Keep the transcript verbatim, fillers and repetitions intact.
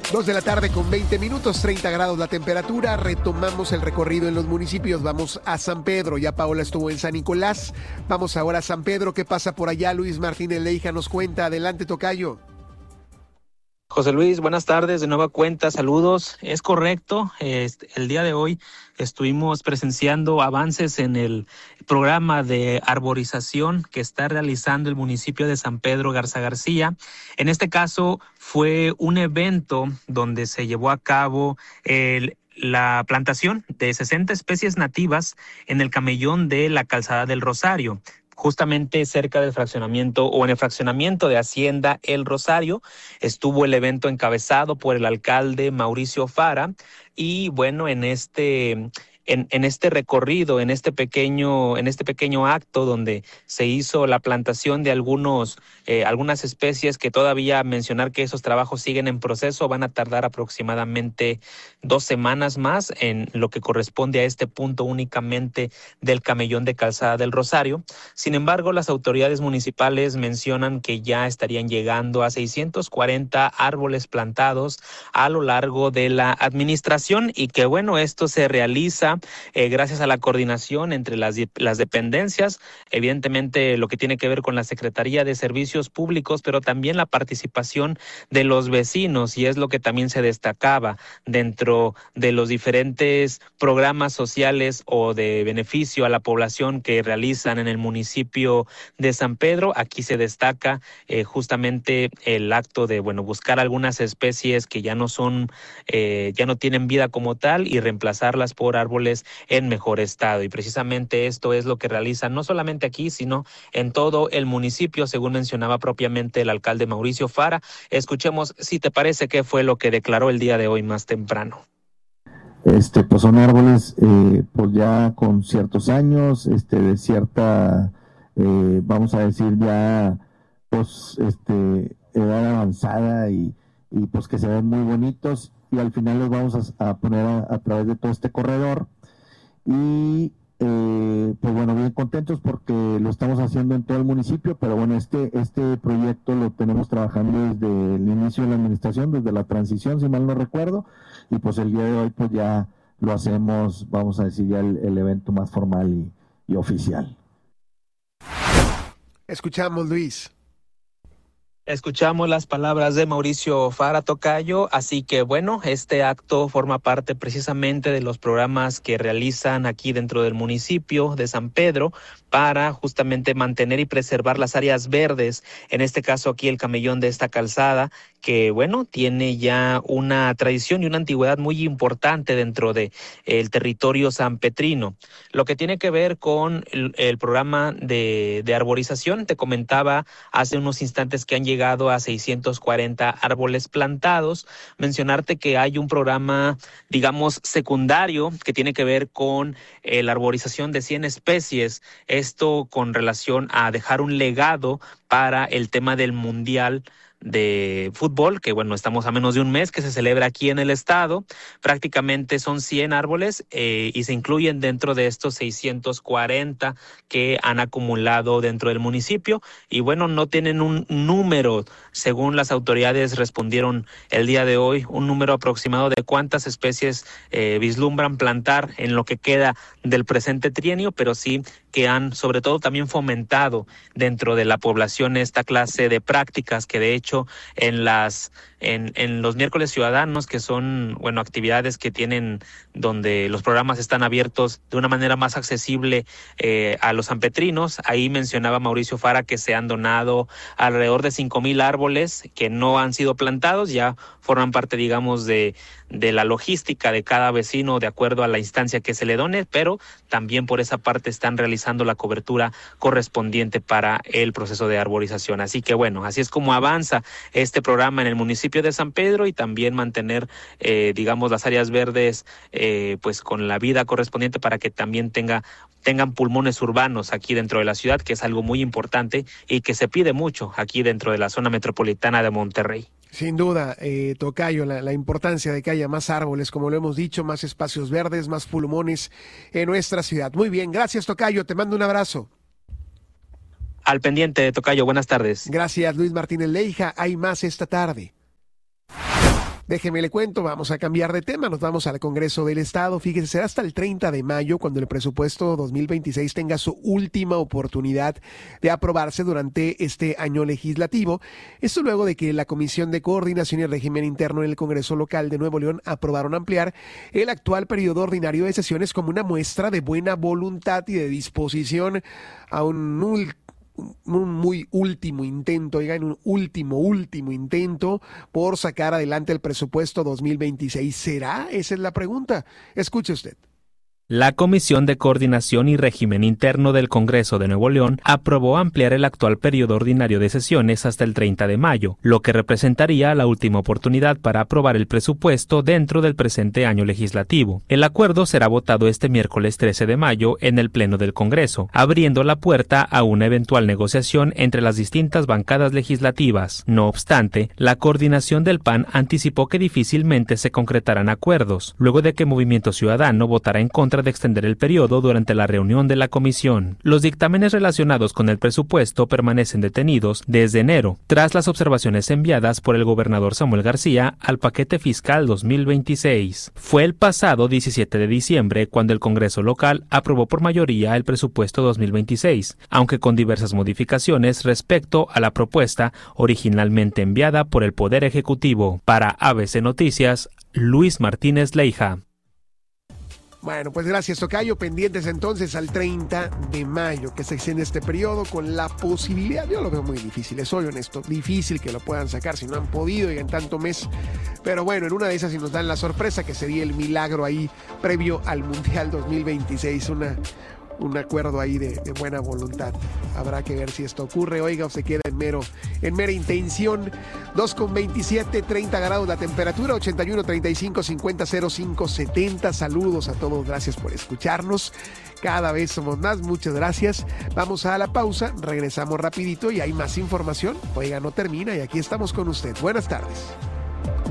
Dos de la tarde con veinte minutos, treinta grados la temperatura. Retomamos el recorrido en los municipios. Vamos a San Pedro. Ya Paola estuvo en San Nicolás. Vamos ahora a San Pedro. ¿Qué pasa por allá? Luis Martínez Leija nos cuenta. Adelante, tocayo. José Luis, buenas tardes, de nueva cuenta, saludos. Es correcto, este, el día de hoy estuvimos presenciando avances en el programa de arborización que está realizando el municipio de San Pedro Garza García. En este caso fue un evento donde se llevó a cabo el la plantación de sesenta especies nativas en el camellón de la Calzada del Rosario, justamente cerca del fraccionamiento o en el fraccionamiento de Hacienda El Rosario. Estuvo el evento encabezado por el alcalde Mauricio Fara y bueno, en este En, en este recorrido, en este pequeño, en este pequeño acto donde se hizo la plantación de algunos, eh, algunas especies que todavía mencionar que esos trabajos siguen en proceso, van a tardar aproximadamente dos semanas más en lo que corresponde a este punto únicamente del camellón de Calzada del Rosario. Sin embargo, las autoridades municipales mencionan que ya estarían llegando a seiscientos cuarenta árboles plantados a lo largo de la administración y que bueno, esto se realiza Eh, gracias a la coordinación entre las, las dependencias, evidentemente lo que tiene que ver con la Secretaría de Servicios Públicos, pero también la participación de los vecinos, y es lo que también se destacaba dentro de los diferentes programas sociales o de beneficio a la población que realizan en el municipio de San Pedro. Aquí se destaca eh, justamente el acto de bueno buscar algunas especies que ya no son, eh, ya no tienen vida como tal y reemplazarlas por árboles en mejor estado, y precisamente esto es lo que realizan no solamente aquí, sino en todo el municipio, según mencionaba propiamente el alcalde Mauricio Fara. Escuchemos, si te parece, qué fue lo que declaró el día de hoy más temprano. Este, pues son árboles eh, pues ya con ciertos años, este, de cierta, eh, vamos a decir ya, pues, este, edad avanzada y, y pues que se ven muy bonitos, y al final los vamos a, a poner a, a través de todo este corredor. Y eh, pues bueno, bien contentos porque lo estamos haciendo en todo el municipio, pero bueno, este este proyecto lo tenemos trabajando desde el inicio de la administración, desde la transición, si mal no recuerdo, y pues el día de hoy pues ya lo hacemos, vamos a decir, ya el, el evento más formal y, y oficial. Escuchamos, Luis. Escuchamos las palabras de Mauricio Fara, tocayo, así que bueno, este acto forma parte precisamente de los programas que realizan aquí dentro del municipio de San Pedro para justamente mantener y preservar las áreas verdes, en este caso aquí el camellón de esta calzada, que bueno, tiene ya una tradición y una antigüedad muy importante dentro de el territorio sanpetrino. Lo que tiene que ver con el, el programa de, de arborización, te comentaba hace unos instantes que han llegado a seiscientos cuarenta árboles plantados. Mencionarte que hay un programa, digamos, secundario que tiene que ver con eh, la arborización de cien especies, esto con relación a dejar un legado para el tema del Mundial de fútbol, que bueno, estamos a menos de un mes, que se celebra aquí en el estado. Prácticamente son cien árboles eh, y se incluyen dentro de estos seiscientos cuarenta que han acumulado dentro del municipio, y bueno, no tienen un número, según las autoridades respondieron el día de hoy, un número aproximado de cuántas especies eh, vislumbran plantar en lo que queda del presente trienio, pero sí que han sobre todo también fomentado dentro de la población esta clase de prácticas que de hecho en las en, en los miércoles ciudadanos, que son bueno actividades que tienen donde los programas están abiertos de una manera más accesible eh, a los sanpetrinos. Ahí mencionaba Mauricio Fara que se han donado alrededor de cinco mil árboles que no han sido plantados, ya forman parte, digamos, de, de la logística de cada vecino de acuerdo a la instancia que se le done, pero también por esa parte están realizando la cobertura correspondiente para el proceso de arborización. Así que bueno, así es como avanza este programa en el municipio de San Pedro, y también mantener, eh, digamos, las áreas verdes eh, pues con la vida correspondiente para que también tenga tengan pulmones urbanos aquí dentro de la ciudad, que es algo muy importante y que se pide mucho aquí dentro de la zona metropolitana de Monterrey. Sin duda, eh, tocayo, la, la importancia de que haya más árboles, como lo hemos dicho, más espacios verdes, más pulmones en nuestra ciudad. Muy bien, gracias, tocayo, te mando un abrazo. Al pendiente, tocayo, buenas tardes. Gracias, Luis Martínez Leija, hay más esta tarde. Déjeme le cuento, vamos a cambiar de tema, nos vamos al Congreso del Estado. Fíjese, será hasta el treinta de mayo cuando el presupuesto dos mil veintiséis tenga su última oportunidad de aprobarse durante este año legislativo. Esto luego de que la Comisión de Coordinación y Régimen Interno en el Congreso Local de Nuevo León aprobaron ampliar el actual periodo ordinario de sesiones como una muestra de buena voluntad y de disposición a un último un muy último intento, oigan, un último, último intento por sacar adelante el presupuesto dos mil veintiséis. ¿Será? Esa es la pregunta. Escuche usted. La Comisión de Coordinación y Régimen Interno del Congreso de Nuevo León aprobó ampliar el actual periodo ordinario de sesiones hasta el treinta de mayo, lo que representaría la última oportunidad para aprobar el presupuesto dentro del presente año legislativo. El acuerdo será votado este miércoles trece de mayo en el Pleno del Congreso, abriendo la puerta a una eventual negociación entre las distintas bancadas legislativas. No obstante, la coordinación del P A N anticipó que difícilmente se concretarán acuerdos, luego de que Movimiento Ciudadano votara en contra de extender el periodo durante la reunión de la comisión. Los dictámenes relacionados con el presupuesto permanecen detenidos desde enero, tras las observaciones enviadas por el gobernador Samuel García al paquete fiscal dos mil veintiséis. Fue el pasado diecisiete de diciembre cuando el Congreso local aprobó por mayoría el presupuesto dos mil veintiséis, aunque con diversas modificaciones respecto a la propuesta originalmente enviada por el Poder Ejecutivo. Para A B C Noticias, Luis Martínez Leija. Bueno, pues gracias, tocayo. Pendientes entonces al treinta de mayo, que se extiende este periodo con la posibilidad, yo lo veo muy difícil, soy honesto, difícil que lo puedan sacar si no han podido y en tanto mes. Pero bueno, en una de esas si nos dan la sorpresa, que sería el milagro ahí previo al Mundial dos mil veintiséis, una... un acuerdo ahí de, de buena voluntad. Habrá que ver si esto ocurre, oiga, o se queda en mero, en mera intención. Dos con veintisiete, treinta grados la temperatura, ochenta y uno, treinta y cinco, cincuenta, cero cinco, setenta. Saludos a todos, gracias por escucharnos. Cada vez somos más, muchas gracias. Vamos a la pausa, regresamos rapidito y hay más información. Oiga, no termina y aquí estamos con usted. Buenas tardes.